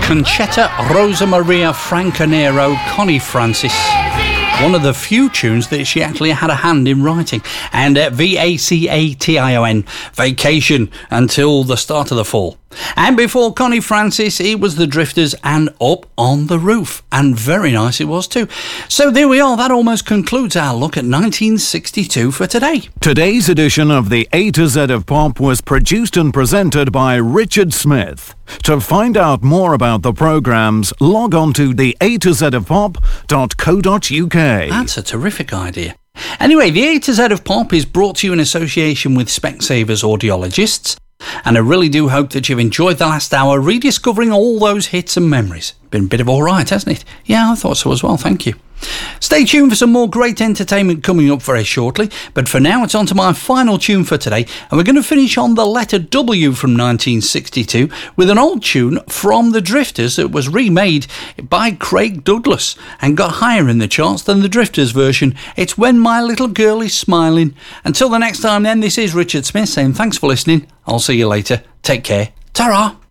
Conchetta Rosa Maria Francanero, Connie Francis. One of the few tunes that she actually had a hand in writing. And Vacation, Vacation, until the start of the fall. And before Connie Francis, it was the Drifters and Up on the Roof. And very nice it was too. So there we are. That almost concludes our look at 1962 for today. Today's edition of the A to Z of Pop was produced and presented by Richard Smith. To find out more about the programmes, log on to the A to Z of Pop.co.uk. That's a terrific idea. Anyway, the A to Z of Pop is brought to you in association with Specsavers Audiologists. And I really do hope that you've enjoyed the last hour rediscovering all those hits and memories. Been a bit of all right, hasn't it? Yeah, I thought so as well, thank you. Stay tuned for some more great entertainment coming up very shortly, but for now it's on to my final tune for today, and we're going to finish on the letter W from 1962 with an old tune from the Drifters that was remade by Craig Douglas and got higher in the charts than the Drifters version. It's When My Little Girl Is Smiling. Until the next time then, this is Richard Smith saying thanks for listening. I'll see you later. Take care. Ta-ra!